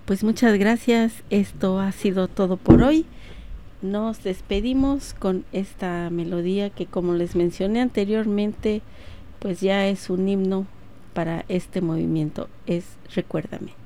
Pues muchas gracias, esto ha sido todo por hoy. Nos despedimos con esta melodía que, como les mencioné anteriormente, pues ya es un himno para este movimiento, es Recuérdame.